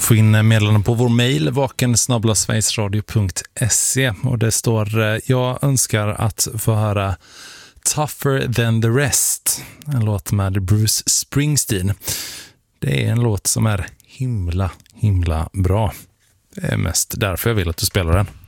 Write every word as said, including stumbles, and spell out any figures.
Få in meddelanden på vår mejl vaken snabel-a sverigesradio punkt se och det står jag önskar att få höra Tougher Than The Rest, en låt med Bruce Springsteen. Det är en låt som är himla, himla bra. Det är mest därför jag vill att du spelar den.